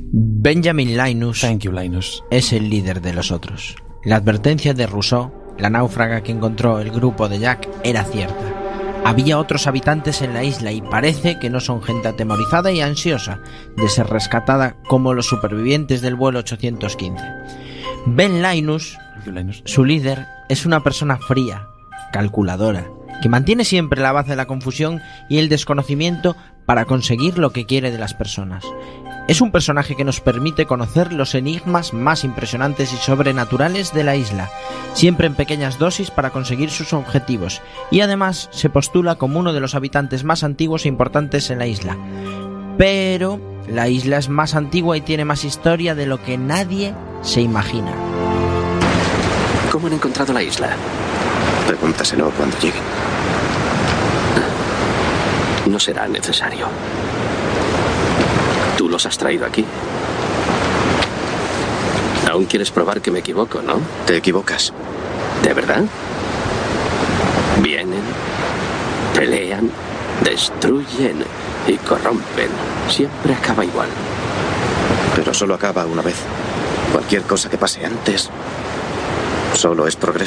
Benjamin Linus Thank you, Linus. es el líder de los otros. La advertencia de Rousseau, la náufraga que encontró el grupo de Jack, era cierta. Había otros habitantes en la isla y parece que no son gente atemorizada y ansiosa de ser rescatada como los supervivientes del vuelo 815. Ben Linus, su líder, es una persona fría, calculadora, que mantiene siempre la base de la confusión y el desconocimiento para conseguir lo que quiere de las personas. Es un personaje que nos permite conocer los enigmas más impresionantes y sobrenaturales de la isla, siempre en pequeñas dosis para conseguir sus objetivos, y además se postula como uno de los habitantes más antiguos e importantes en la isla. Pero la isla es más antigua y tiene más historia de lo que nadie se imagina. ¿Cómo han encontrado la isla? Pregúntaselo cuando lleguen. No será necesario. Tú los has traído aquí. Aún quieres probar que me equivoco, ¿no? Te equivocas. ¿De verdad? Vienen, pelean, destruyen y corrompen. Siempre acaba igual. Pero solo acaba una vez. Cualquier cosa que pase antes solo es progreso.